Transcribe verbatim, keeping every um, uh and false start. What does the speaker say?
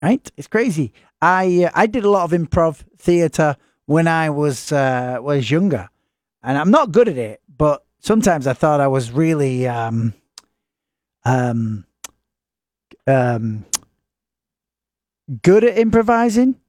right? It's crazy. I uh, I did a lot of improv theatre when I was uh, was younger, and I'm not good at it, but sometimes I thought I was really um, um, um, good at improvising.